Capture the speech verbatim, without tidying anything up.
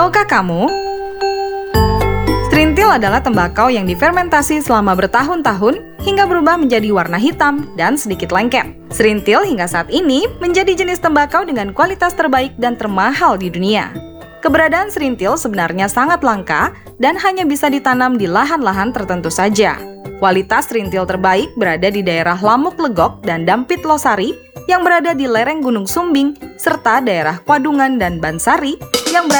Tahukah kamu? Serintil adalah tembakau yang difermentasi selama bertahun-tahun hingga berubah menjadi warna hitam dan sedikit lengket. Serintil hingga saat ini menjadi jenis tembakau dengan kualitas terbaik dan termahal di dunia. Keberadaan serintil sebenarnya sangat langka dan hanya bisa ditanam di lahan-lahan tertentu saja. Kualitas serintil terbaik berada di daerah Lamuk Legok dan Dampit Losari yang berada di lereng Gunung Sumbing serta daerah Kwadungan dan Bansari yang berada